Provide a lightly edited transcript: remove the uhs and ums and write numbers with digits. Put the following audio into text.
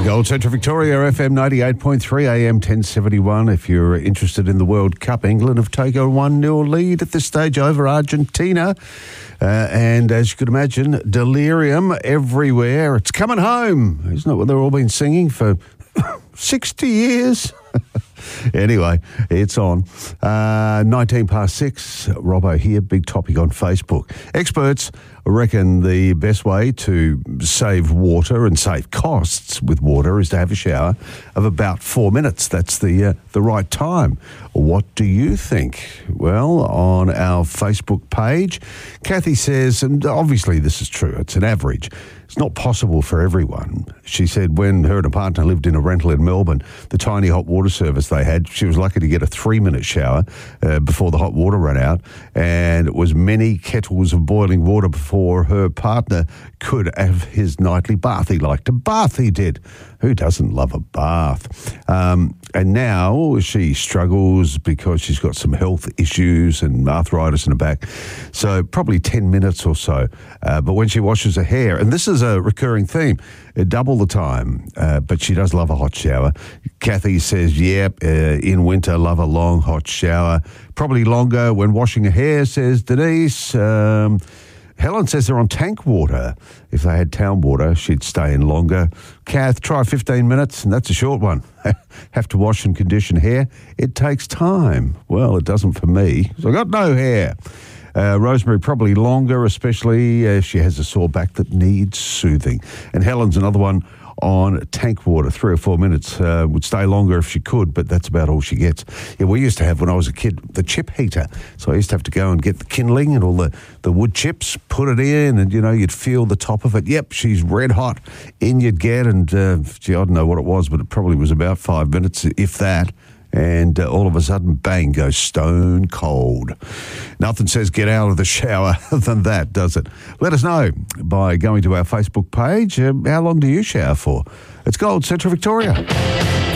Gold Central Victoria, FM 98.3, AM 1071. If you're interested in the World Cup, England have taken a 1-0 lead at this stage over Argentina. And as you could imagine, delirium everywhere. It's coming home. Isn't it what they've all been singing for 60 years? Anyway, it's on. 19 past 6, Robbo here, big topic on Facebook. Experts reckon the best way to save water and save costs with water is to have a shower of about 4 minutes. That's the right time. What do you think? Well, on our Facebook page, Kathy says, and obviously this is true, it's an average. It's not possible for everyone. She said when her and her partner lived in a rental in Melbourne, the tiny hot water service they had, she was lucky to get a 3-minute shower before the hot water ran out, and it was many kettles of boiling water before her partner could have his nightly bath. He liked a bath, he did. Who doesn't love a bath? And now she struggles because she's got some health issues and arthritis in her back. So probably 10 minutes or so. But when she washes her hair, and this is a recurring theme, double the time, but she does love a hot shower. Kathy says, yep, in winter, love a long hot shower. Probably longer when washing her hair, says Denise. Helen says they're on tank water. If they had town water, she'd stay in longer. Kath, try 15 minutes, and that's a short one. Have to wash and condition hair. It takes time. Well, it doesn't for me. So I've got no hair. Rosemary, probably longer, especially if she has a sore back that needs soothing. And Helen's another one on tank water, 3 or 4 minutes. Would stay longer if she could, but that's about all she gets. Yeah, we used to have, when I was a kid, the chip heater. So I used to have to go and get the kindling and all the wood chips, put it in, and, you'd feel the top of it. Yep, she's red hot. In you'd get, and, I don't know what it was, but it probably was about 5 minutes, if that. And all of a sudden, bang, goes stone cold. Nothing says get out of the shower than that, does it? Let us know by going to our Facebook page. How long do you shower for? It's Gold Central Victoria.